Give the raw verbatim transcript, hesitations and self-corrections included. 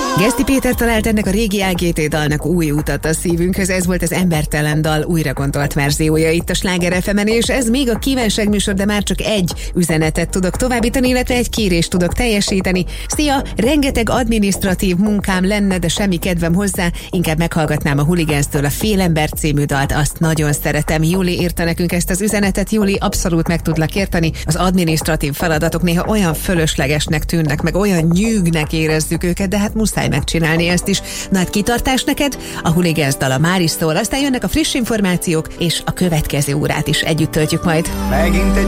Geszti Péter talált ennek a régi á gé té dalnak új utat a szívünkhöz, ez volt az Embertelen dal újra gondolt verziója itt a Sláger ef emen, és ez még a kívánság műsor, de már csak egy üzenetet tudok továbbítani, illetve egy kérést tudok teljesíteni. Szia, rengeteg adminisztratív munkám lenne, de semmi kedvem hozzá, inkább meghallgatnám a Hooligans-től a Félember című dalt, azt nagyon szeretem. Júli írta nekünk ezt az üzenetet. Júli, abszolút meg tudlak érteni, az adminisztratív feladatok néha olyan fölöslegesnek tűnnek, meg olyan nyűgnek érezzük őket, de hát muszáj megcsinálni ezt is. Na hát kitartás neked, a Hooligans dala már is szól, aztán jönnek a friss információk, és a következő órát is együtt töltjük majd. Megint egy